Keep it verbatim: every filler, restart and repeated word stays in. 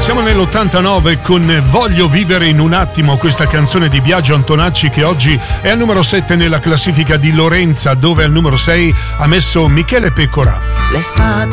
Siamo nell'ottantanove con Voglio vivere in un attimo, questa canzone di Biagio Antonacci che oggi è al numero sette nella classifica di Lorenza, dove al numero sei ha messo Michele Pecora. L'estate